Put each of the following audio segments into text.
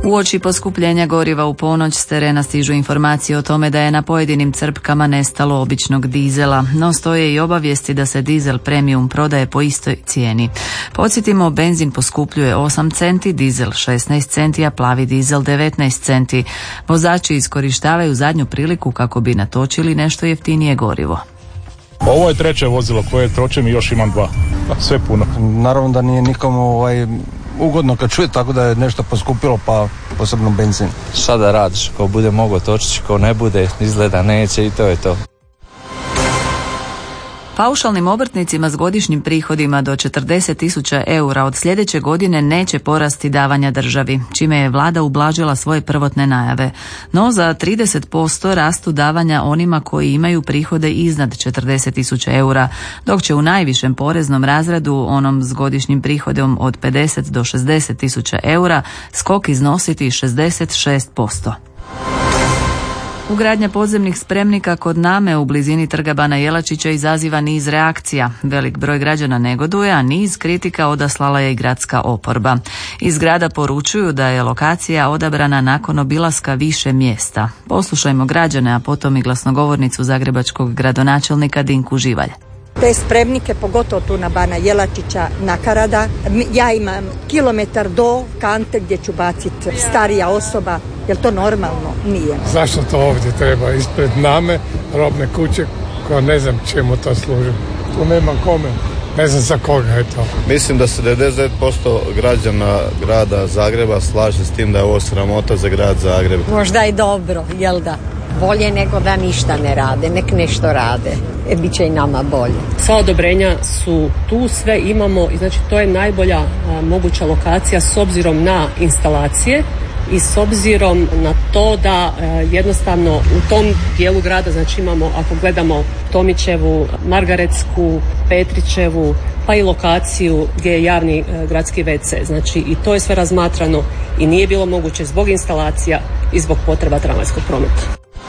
Uoči poskupljenja goriva u ponoć s terena stižu informacije o tome da je na pojedinim crpkama nestalo običnog dizela, no stoje i obavijesti da se dizel premium prodaje po istoj cijeni. Podsjetimo, benzin poskupljuje 8 centi, dizel 16 centi, a plavi dizel 19 centi. Vozači iskorištavaju zadnju priliku kako bi natočili nešto jeftinije gorivo. Ovo je treće vozilo koje tročem i još imam 2. Sve puno. Naravno da nije nikomu ugodno kad čuje tako da je nešto poskupilo, pa posebno benzin. Šta da radiš, ko bude mogao točići, ko ne bude, izgleda neće i to je to. Paušalnim obrtnicima s godišnjim prihodima do 40.000 eura od sljedeće godine neće porasti davanja državi, čime je vlada ublažila svoje prvotne najave. No za 30% rastu davanja onima koji imaju prihode iznad 40.000 eura, dok će u najvišem poreznom razredu, onom s godišnjim prihodom od 50 do 60.000 eura, skok iznositi 66%. Ugradnja podzemnih spremnika kod Name u blizini Trga Bana Jelačića izaziva niz reakcija. Velik broj građana negoduje, a niz kritika odaslala je i gradska oporba. Iz grada poručuju da je lokacija odabrana nakon obilaska više mjesta. Poslušajmo građane, a potom i glasnogovornicu zagrebačkog gradonačelnika Dinku Živalj. Te spremnike, pogotovo tu na Bana Jelačića, nakarada. Ja imam kilometar do kante gdje ću baciti starija osoba. Je li to normalno? Nije. Zašto to ovdje treba? Ispred Name, robne kuće, koja ne znam čemu to služi. Tu nema kome. Ne znam za koga je to. Mislim da se 99% građana grada Zagreba slaže s tim da je ovo sramota za grad Zagreb. Možda i dobro, jel da? Bolje nego da ništa ne rade, nek nešto rade. Bit će i nama bolje. Sva odobrenja su tu, sve imamo i znači to je najbolja moguća lokacija s obzirom na instalacije i s obzirom na to da jednostavno u tom dijelu grada znači imamo, ako gledamo Tomićevu, Margaretsku, Petrićevu, pa i lokaciju gdje je javni gradski WC. Znači i to je sve razmatrano i nije bilo moguće zbog instalacija i zbog potreba tramvajskog prometa.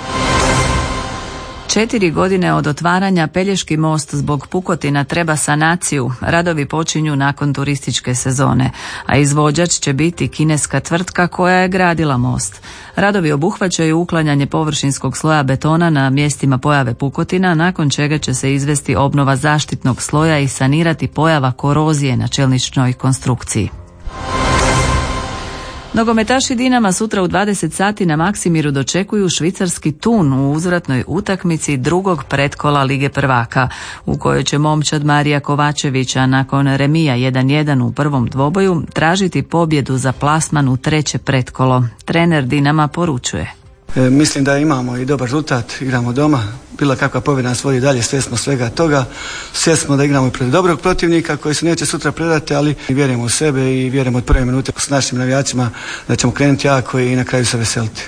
4 godine od otvaranja Pelješki most zbog pukotina treba sanaciju. Radovi počinju nakon turističke sezone, a izvođač će biti kineska tvrtka koja je gradila most. Radovi obuhvaćaju uklanjanje površinskog sloja betona na mjestima pojave pukotina, nakon čega će se izvesti obnova zaštitnog sloja i sanirati pojava korozije na čeličnoj konstrukciji. Nogometaši Dinama sutra u 20 sati na Maksimiru dočekuju švicarski Thun u uzvratnoj utakmici drugog pretkola Lige prvaka, u kojoj će momčad Marija Kovačevića nakon remija 1-1 u prvom dvoboju tražiti pobjedu za plasman u treće pretkolo. Trener Dinama poručuje. Mislim da imamo i dobar rezultat, igramo doma, bila kakva pobjeda nas vodi dalje, svjesni smo svega toga, svjesni smo da igramo i protiv dobrog protivnika koji se neće sutra predati, ali vjerujemo u sebe i vjerujemo od prve minute s našim navijačima da ćemo krenuti jako i na kraju se veseliti.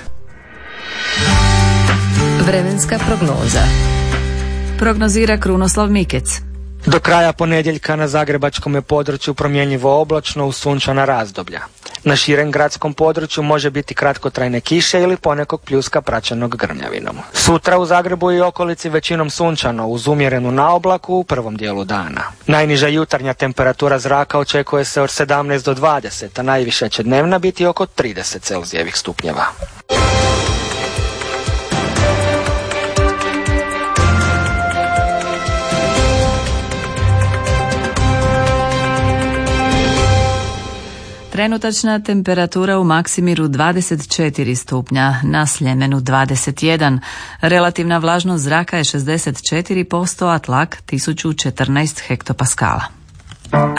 Vremenska prognoza. Prognozira Krunoslav Mikec. Do kraja ponedjeljka na zagrebačkom području promjenjivo oblačno uz sunčana razdoblja. Na širem gradskom području može biti kratkotrajne kiše ili ponekog pljuska praćenog grmljavinom. Sutra u Zagrebu i okolici većinom sunčano uz umjerenu naoblaku u prvom dijelu dana. Najniža jutarnja temperatura zraka očekuje se od 17 do 20, a najviša će dnevna biti oko 30 Celzijevih stupnjeva. Trenutačna temperatura u Maksimiru 24 stupnja, na Sljemenu 21. Relativna vlažnost zraka je 64%, a tlak 1014 hektopaskala.